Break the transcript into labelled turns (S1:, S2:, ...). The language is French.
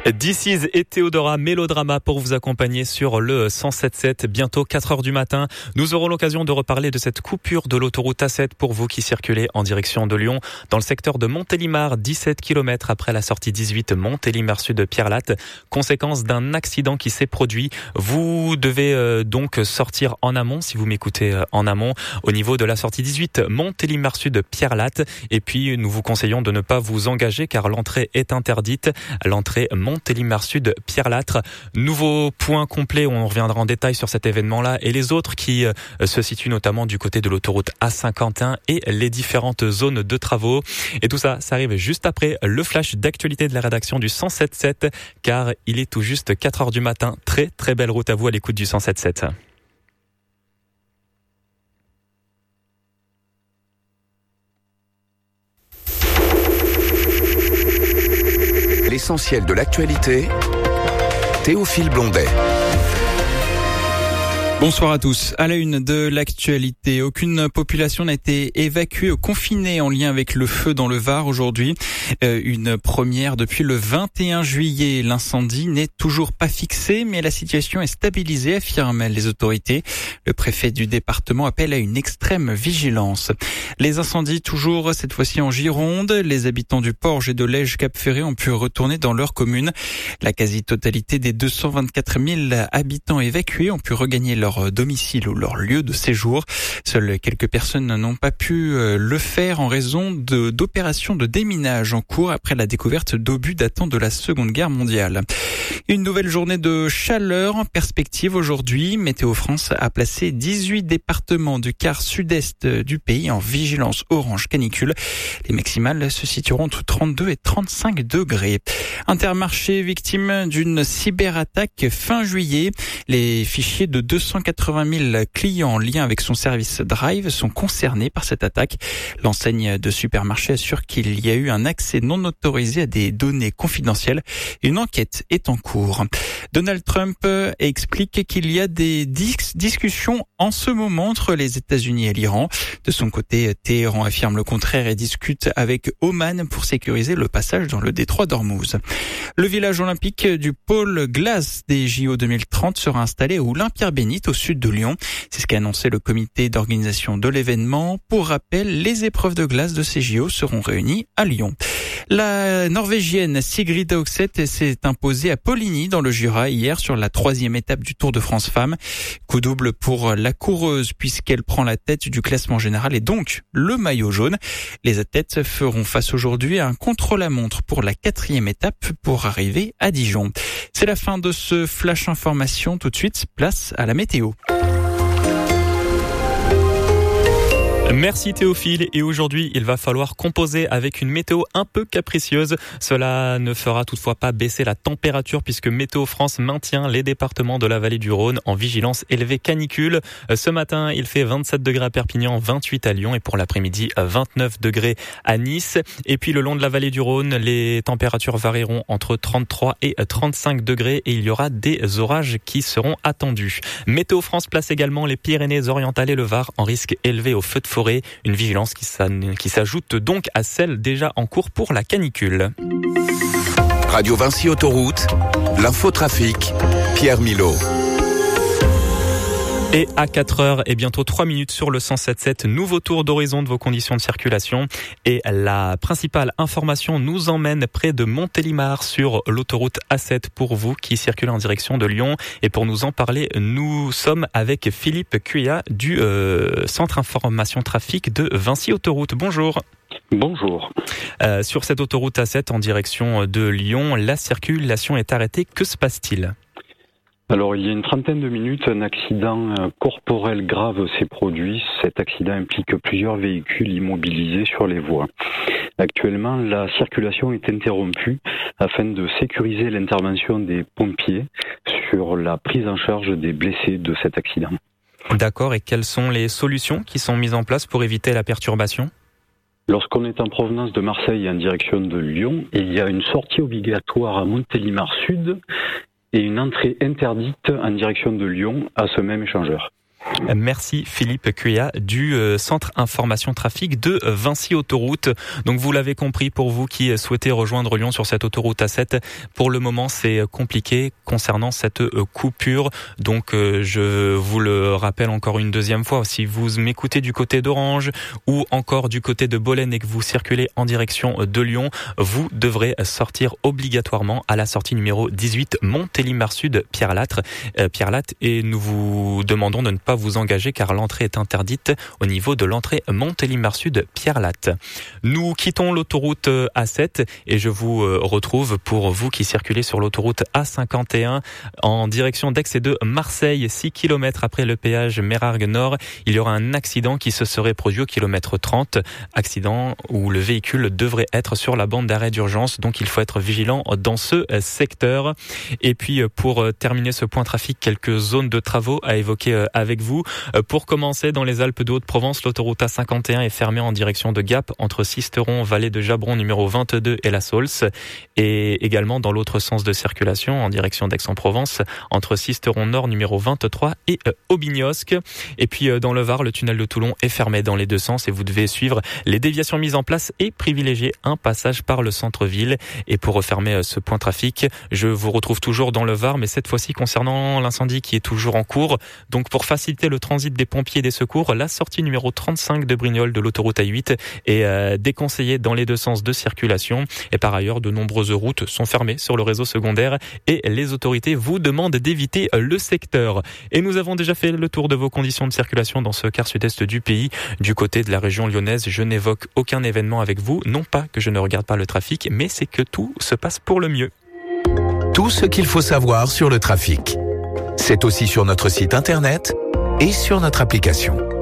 S1: DC's et Théodora Mélodrama pour vous accompagner sur le 107.7. Bientôt 4h du matin. Nous aurons l'occasion de reparler de cette coupure de l'autoroute A7 pour vous qui circulez en direction de Lyon. Dans le secteur de Montélimar, 17 km après la sortie 18 Montélimar Sud Pierrelatte. Conséquence d'un accident qui s'est produit. Vous devez donc sortir en amont, si vous m'écoutez en amont, au niveau de la sortie 18 Montélimar Sud Pierrelatte. Et puis, nous vous conseillons de ne pas vous engager car l'entrée est interdite. L'entrée Montélimar Sud Pierrelatte. Nouveau point complet, on reviendra en détail sur cet événement-là et les autres qui se situent notamment du côté de l'autoroute A51 et les différentes zones de travaux. Et tout ça, ça arrive juste après le flash d'actualité de la rédaction du 107.7 car il est tout juste 4h du matin. Très très belle route à vous à l'écoute du 107.7.
S2: L'essentiel de l'actualité, Théophile Blondet.
S3: Bonsoir à tous. À la une de l'actualité, aucune population n'a été évacuée ou confinée en lien avec le feu dans le Var aujourd'hui. Une première depuis le 21 juillet. L'incendie n'est toujours pas fixé, mais la situation est stabilisée, affirment les autorités. Le préfet du département appelle à une extrême vigilance. Les incendies toujours, cette fois-ci en Gironde. Les habitants du Porge et de Lège-Cap-Ferré ont pu retourner dans leur commune. La quasi-totalité des 224 000 habitants évacués ont pu regagner leur domicile ou leur lieu de séjour. Seules quelques personnes n'ont pas pu le faire en raison d'opérations de déminage en cours après la découverte d'obus datant de la Seconde Guerre mondiale. Une nouvelle journée de chaleur en perspective aujourd'hui. Météo France a placé 18 départements du quart sud-est du pays en vigilance orange canicule. Les maximales se situeront entre 32 et 35 degrés. Intermarché victime d'une cyberattaque fin juillet. Les fichiers de 280 000 clients en lien avec son service Drive sont concernés par cette attaque. L'enseigne de supermarché assure qu'il y a eu un accès non autorisé à des données confidentielles. Une enquête est en cours. Donald Trump explique qu'il y a des discussions en ce moment entre les États-Unis et l'Iran. De son côté, Téhéran affirme le contraire et discute avec Oman pour sécuriser le passage dans le détroit d'Ormuz. Le village olympique du pôle glace des JO 2030 sera installé à Oulin-Pierre-Bénite au sud de Lyon. C'est ce qu'a annoncé le comité d'organisation de l'événement. Pour rappel, les épreuves de glace de ces JO seront réunies à Lyon. La Norvégienne Sigrid Auxeth s'est imposée à Poligny dans le Jura hier sur la 3e étape du Tour de France Femmes. Coup double pour la coureuse puisqu'elle prend la tête du classement général et donc le maillot jaune. Les athlètes feront face aujourd'hui à un contre-la-montre pour la 4e étape pour arriver à Dijon. C'est la fin de ce flash information. Tout de suite, place à la météo.
S1: Merci Théophile et aujourd'hui il va falloir composer avec une météo un peu capricieuse. Cela ne fera toutefois pas baisser la température puisque Météo France maintient les départements de la vallée du Rhône en vigilance élevée canicule. Ce matin il fait 27 degrés à Perpignan, 28 à Lyon et pour l'après-midi 29 degrés à Nice. Et puis le long de la vallée du Rhône les températures varieront entre 33 et 35 degrés et il y aura des orages qui seront attendus. Météo France place également les Pyrénées-Orientales et le Var en risque élevé au feu de forêt. Une vigilance qui s'ajoute donc à celle déjà en cours pour la canicule.
S2: Radio Vinci Autoroute, l'infotrafic, Pierre Milot.
S1: Et à 4h et bientôt 3 minutes sur le 107.7, nouveau tour d'horizon de vos conditions de circulation. Et la principale information nous emmène près de Montélimar sur l'autoroute A7 pour vous qui circulez en direction de Lyon. Et pour nous en parler, nous sommes avec Philippe Cueillat du Centre Information Trafic de Vinci Autoroute. Bonjour.
S4: Bonjour.
S1: Sur cette autoroute A7 en direction de Lyon, la circulation est arrêtée. Que se passe-t-il ?
S4: Alors, il y a une trentaine de minutes, un accident corporel grave s'est produit. Cet accident implique plusieurs véhicules immobilisés sur les voies. Actuellement, la circulation est interrompue afin de sécuriser l'intervention des pompiers sur la prise en charge des blessés de cet accident.
S1: D'accord, et quelles sont les solutions qui sont mises en place pour éviter la perturbation ?
S4: Lorsqu'on est en provenance de Marseille en direction de Lyon, il y a une sortie obligatoire à Montélimar Sud et une entrée interdite en direction de Lyon à ce même échangeur.
S1: Merci Philippe Cueillat du Centre Information Trafic de Vinci Autoroute. Donc vous l'avez compris, pour vous qui souhaitez rejoindre Lyon sur cette autoroute A7, pour le moment c'est compliqué concernant cette coupure. Donc je vous le rappelle encore une deuxième fois, si vous m'écoutez du côté d'Orange ou encore du côté de Bolène et que vous circulez en direction de Lyon, vous devrez sortir obligatoirement à la sortie numéro 18 Montélimar Sud Pierre-Latte, et nous vous demandons de ne pas vous engager car l'entrée est interdite au niveau de l'entrée Montélimar Sud Pierre-Latte. Nous quittons l'autoroute A7 et je vous retrouve pour vous qui circulez sur l'autoroute A51 en direction d'Aix et de Marseille. 6 km après le péage Mérargues Nord, il y aura un accident qui se serait produit au kilomètre 30. Accident où le véhicule devrait être sur la bande d'arrêt d'urgence, donc il faut être vigilant dans ce secteur. Et puis pour terminer ce point trafic, quelques zones de travaux à évoquer avec vous. Pour commencer, dans les Alpes de Haute-Provence, l'autoroute A51 est fermée en direction de Gap entre Sisteron, vallée de Jabron numéro 22 et la Saulce, et également dans l'autre sens de circulation en direction d'Aix-en-Provence entre Sisteron Nord numéro 23 et Aubignosc. Et puis dans le Var, le tunnel de Toulon est fermé dans les deux sens et vous devez suivre les déviations mises en place et privilégier un passage par le centre-ville. Et pour refermer ce point trafic, je vous retrouve toujours dans le Var, mais cette fois-ci concernant l'incendie qui est toujours en cours. Donc pour faciliter le transit des pompiers et des secours, la sortie numéro 35 de Brignoles de l'autoroute A8 est déconseillée dans les deux sens de circulation. Et par ailleurs, de nombreuses routes sont fermées sur le réseau secondaire et les autorités vous demandent d'éviter le secteur. Et nous avons déjà fait le tour de vos conditions de circulation dans ce quart sud-est du pays. Du côté de la région lyonnaise, je n'évoque aucun événement avec vous. Non pas que je ne regarde pas le trafic, mais c'est que tout se passe pour le mieux.
S2: Tout ce qu'il faut savoir sur le trafic. C'est aussi sur notre site internet et sur notre application.